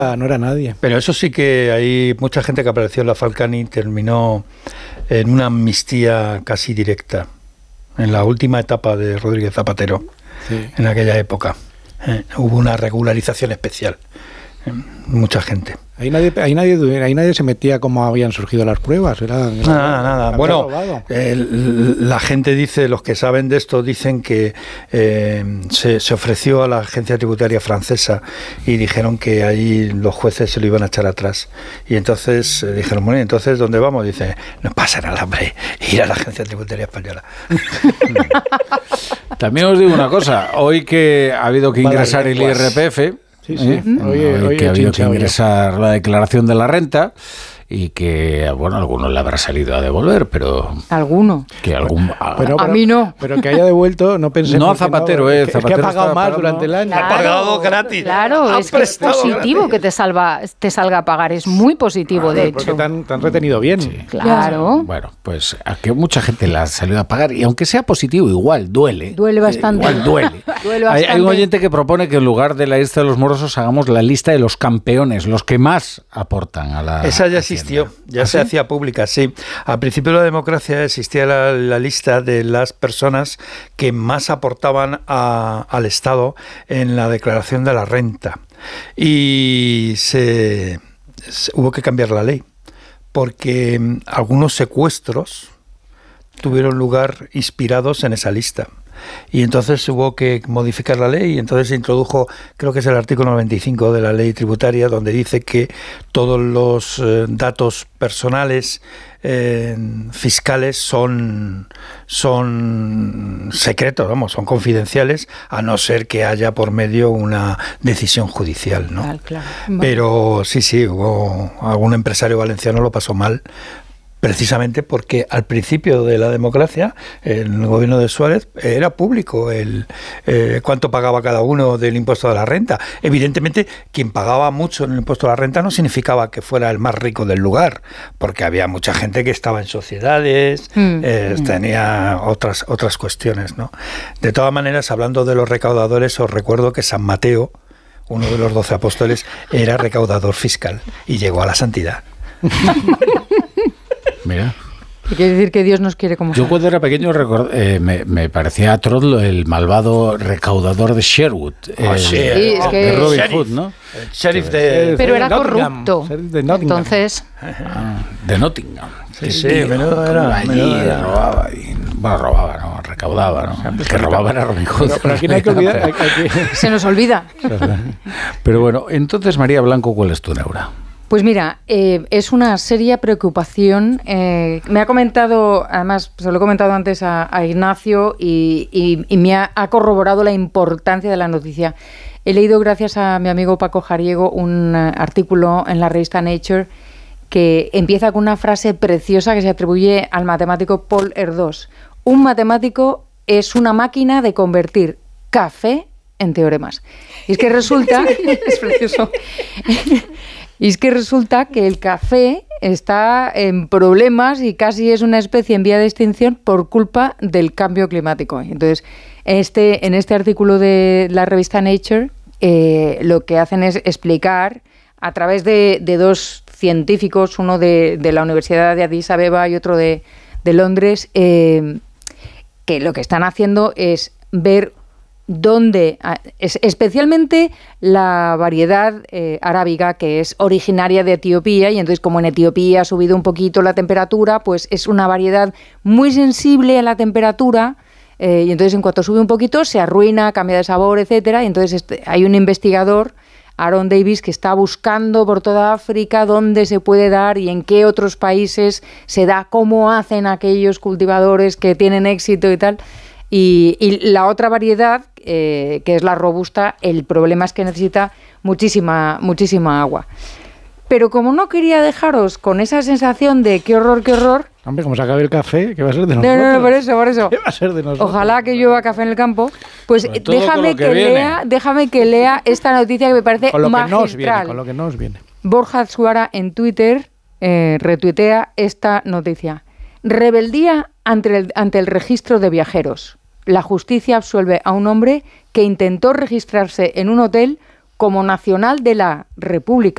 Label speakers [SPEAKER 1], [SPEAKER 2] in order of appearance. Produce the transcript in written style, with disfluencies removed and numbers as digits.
[SPEAKER 1] no era nadie.
[SPEAKER 2] Pero eso sí que hay mucha gente que apareció en la Falcani terminó en una amnistía casi directa, en la última etapa de Rodríguez Zapatero, en aquella época. Hubo una regularización especial. Mucha gente.
[SPEAKER 1] Ahí nadie se metía cómo habían surgido las pruebas.
[SPEAKER 2] Nada. Bueno, la gente dice, los que saben de esto, dicen que se ofreció a la agencia tributaria francesa y dijeron que ahí los jueces se lo iban a echar atrás. Y entonces dijeron, bueno, entonces ¿dónde vamos? Dice, no pasa nada, hombre, ir a la agencia tributaria española.
[SPEAKER 3] También os digo una cosa, hoy que ha habido que ingresar el IRPF,
[SPEAKER 1] Sí.
[SPEAKER 3] Hoy que ha habido que ingresar la declaración de la renta y que, bueno, a algunos le habrá salido a devolver, pero...
[SPEAKER 4] ¿Alguno?
[SPEAKER 3] A
[SPEAKER 4] mí no.
[SPEAKER 1] Pero que haya devuelto, no pensé...
[SPEAKER 3] No a Zapatero,
[SPEAKER 1] Zapatero es que ha pagado más durante el año.
[SPEAKER 4] Claro,
[SPEAKER 2] ha pagado gratis.
[SPEAKER 4] Claro, es que es positivo gratis. Que te salga a pagar, es muy positivo, de hecho. Porque
[SPEAKER 1] te han retenido bien.
[SPEAKER 3] Sí.
[SPEAKER 4] Claro.
[SPEAKER 3] Bueno, pues a que mucha gente la ha salido a pagar, y aunque sea positivo, igual duele.
[SPEAKER 4] Duele bastante.
[SPEAKER 3] Igual duele.
[SPEAKER 4] Duele bastante.
[SPEAKER 3] Hay un oyente que propone que en lugar de la lista de los morosos hagamos la lista de los campeones, los que más aportan a la...
[SPEAKER 2] Esa ya existió, ya se hacía pública, sí. Al principio de la democracia existía la lista de las personas que más aportaban al Estado en la declaración de la renta. Y hubo que cambiar la ley, porque algunos secuestros tuvieron lugar inspirados en esa lista. Y entonces hubo que modificar la ley y entonces se introdujo, creo que es el artículo 95 de la ley tributaria, donde dice que todos los datos personales fiscales son secretos, son confidenciales, a no ser que haya por medio una decisión judicial, ¿no?
[SPEAKER 4] Claro.
[SPEAKER 2] Pero sí, hubo algún empresario valenciano lo pasó mal, precisamente porque al principio de la democracia, en el gobierno de Suárez, era público cuánto pagaba cada uno del impuesto de la renta. Evidentemente, quien pagaba mucho en el impuesto de la renta no significaba que fuera el más rico del lugar, porque había mucha gente que estaba en sociedades, tenía otras cuestiones, ¿no? De todas maneras, hablando de los recaudadores, os recuerdo que San Mateo, uno de los 12 apóstoles, era recaudador fiscal y llegó a la santidad.
[SPEAKER 3] Mira.
[SPEAKER 4] Quiere decir que Dios nos quiere como
[SPEAKER 3] yo cuando era pequeño me parecía atroz el malvado recaudador de Sherwood, de Robin Hood, ¿no?
[SPEAKER 2] El sheriff de...
[SPEAKER 4] Pero era
[SPEAKER 1] Nottingham,
[SPEAKER 4] corrupto.
[SPEAKER 1] de Nottingham.
[SPEAKER 4] Entonces...
[SPEAKER 3] de Nottingham.
[SPEAKER 2] Sí, menudo era.
[SPEAKER 3] Robaba, no, recaudaba, ¿no? El que robaba era Robin Hood.
[SPEAKER 1] Pero aquí no hay que olvidar...
[SPEAKER 4] Se nos olvida.
[SPEAKER 3] Pero bueno, entonces, María Blanco, ¿cuál es tu neura?
[SPEAKER 4] Pues mira, es una seria preocupación. Me ha comentado, además, se lo he comentado antes a Ignacio y me ha corroborado la importancia de la noticia. He leído, gracias a mi amigo Paco Jariego, un artículo en la revista Nature que empieza con una frase preciosa que se atribuye al matemático Paul Erdős. Un matemático es una máquina de convertir café en teoremas. Y es que resulta... es precioso... Y es que resulta que el café está en problemas y casi es una especie en vía de extinción por culpa del cambio climático. Entonces, en este artículo de la revista Nature, lo que hacen es explicar, a través de dos científicos, uno de la Universidad de Addis Abeba y otro de Londres, que lo que están haciendo es ver donde, especialmente la variedad arábiga, que es originaria de Etiopía, y entonces como en Etiopía ha subido un poquito la temperatura, pues es una variedad muy sensible a la temperatura, y entonces en cuanto sube un poquito se arruina, cambia de sabor, etcétera, y entonces hay un investigador, Aaron Davis, que está buscando por toda África dónde se puede dar y en qué otros países se da, cómo hacen aquellos cultivadores que tienen éxito y tal. Y la otra variedad, que es la robusta, el problema es que necesita muchísima agua. Pero como no quería dejaros con esa sensación de qué horror...
[SPEAKER 1] Hombre, como se acabe el café, ¿qué va a ser de nosotros?
[SPEAKER 4] No, por eso.
[SPEAKER 1] ¿Qué va a ser de nosotros?
[SPEAKER 4] Ojalá que llueva café en el campo. Pues déjame que lea esta noticia que me parece magistral.
[SPEAKER 1] Con lo que nos viene.
[SPEAKER 4] Borja Suara en Twitter retuitea esta noticia. Rebeldía ante el registro de viajeros. La justicia absuelve a un hombre que intentó registrarse en un hotel como nacional de la República